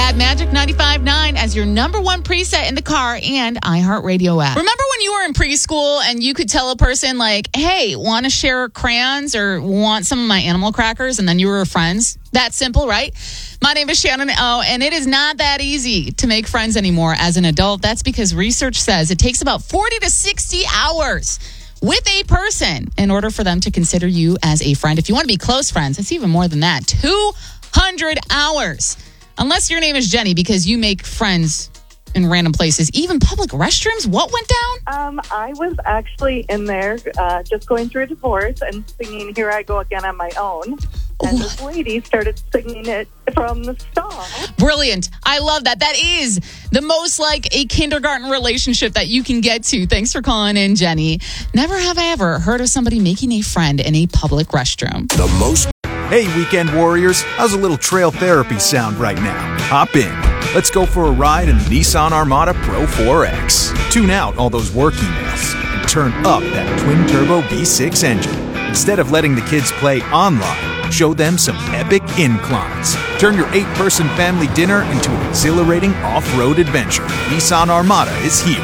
had Magic 95.9 as your number one preset in the car and iHeartRadio app. Remember when you were in preschool and you could tell a person like, hey, want to share crayons or want some of my animal crackers? And then you were friends? That simple, right? My name is Shannon O, and it is not that easy to make friends anymore as an adult. That's because research says it takes about 40 to 60 hours with a person in order for them to consider you as a friend. If you want to be close friends, it's even more than that. 200 hours. Unless your name is Jenny, because you make friends in random places, even public restrooms. What went down? I was actually in there just going through a divorce and singing Here I Go Again on my own. And this lady started singing it from the song. Brilliant. I love that. That is the most like a kindergarten relationship that you can get to. Thanks for calling in, Jenny. Never have I ever heard of somebody making a friend in a public restroom. The most. Hey, weekend warriors. How's a little trail therapy sound right now? Hop in. Let's go for a ride in the Nissan Armada Pro 4X. Tune out all those work emails and turn up that twin-turbo V6 engine. Instead of letting the kids play online, show them some epic inclines. Turn your 8-person family dinner into an exhilarating off-road adventure. Nissan Armada is here.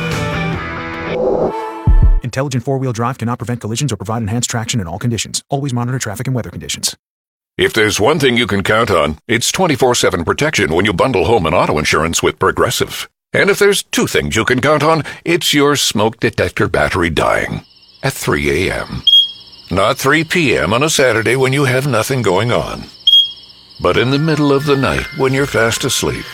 Intelligent four-wheel drive cannot prevent collisions or provide enhanced traction in all conditions. Always monitor traffic and weather conditions. If there's one thing you can count on, it's 24/7 protection when you bundle home and auto insurance with Progressive. And if there's two things you can count on, it's your smoke detector battery dying at 3 a.m. Not 3 p.m. on a Saturday when you have nothing going on, but in the middle of the night when you're fast asleep.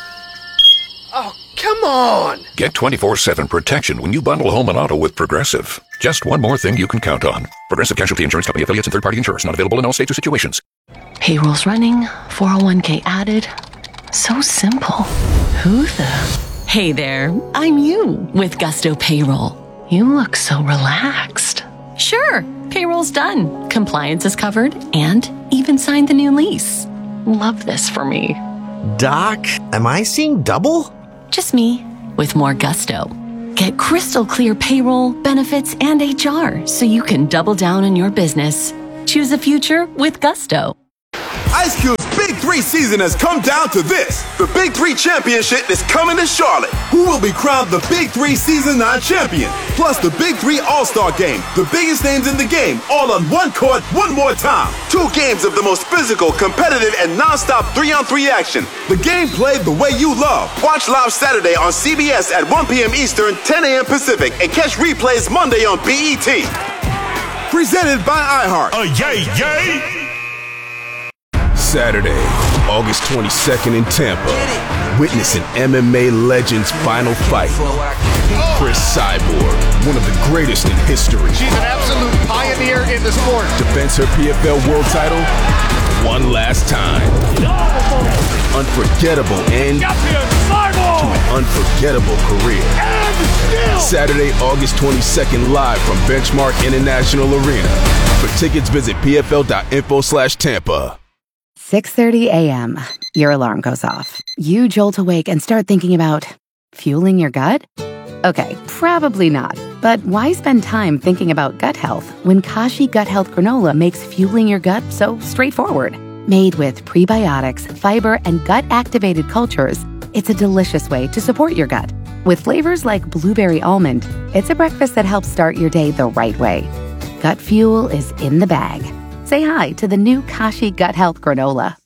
Oh, come on! Get 24/7 protection when you bundle home and auto with Progressive. Just one more thing you can count on. Progressive Casualty Insurance Company affiliates and third-party insurers. Not available in all states or situations. Payroll's running, 401k added. So simple. Who the? Hey there, I'm you with Gusto Payroll. You look so relaxed. Sure, payroll's done. Compliance is covered and even signed the new lease. Love this for me. Doc, am I seeing double? Just me with more gusto. Get crystal clear payroll, benefits, and HR so you can double down on your business. Choose a future with Gusto. Ice Cube's Big 3 season has come down to this. The Big 3 Championship is coming to Charlotte. Who will be crowned the Big 3 Season 9 champion? Plus the Big 3 All-Star Game. The biggest names in the game, all on one court, one more time. 2 games of the most physical, competitive, and non-stop 3-on-3 action. The game played the way you love. Watch live Saturday on CBS at 1 p.m. Eastern, 10 a.m. Pacific, and catch replays Monday on BET. Presented by iHeart. Yay! Saturday, August 22nd in Tampa. Witness an MMA legend's final fight. Chris Cyborg, one of the greatest in history. She's an absolute pioneer in the sport. Defends her PFL world title one last time. Unforgettable end to an unforgettable career. Saturday, August 22nd, live from Benchmark International Arena. For tickets, visit pfl.info/Tampa. 6:30 a.m. Your alarm goes off. You jolt awake and start thinking about fueling your gut? Okay, probably not. But why spend time thinking about gut health when Kashi Gut Health Granola makes fueling your gut so straightforward? Made with prebiotics, fiber, and gut-activated cultures, it's a delicious way to support your gut. With flavors like blueberry almond, it's a breakfast that helps start your day the right way. Gut fuel is in the bag. Say hi to the new Kashi Gut Health Granola.